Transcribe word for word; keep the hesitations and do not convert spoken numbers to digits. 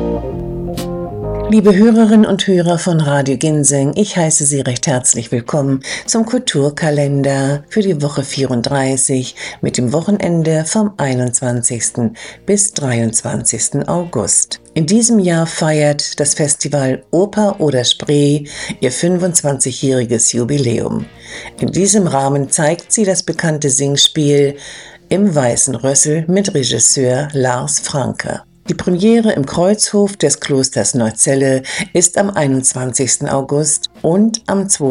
Liebe Hörerinnen und Hörer von Radio Ginseng, ich heiße Sie recht herzlich willkommen zum Kulturkalender für die Woche vierunddreißig mit dem Wochenende vom einundzwanzigsten bis dreiundzwanzigsten August. In diesem Jahr feiert das Festival Oper oder Spree ihr fünfundzwanzigjähriges Jubiläum. In diesem Rahmen zeigt sie das bekannte Singspiel Im Weißen Rössel mit Regisseur Lars Franke. Die Premiere im Kreuzhof des Klosters Neuzelle ist am einundzwanzigsten August und am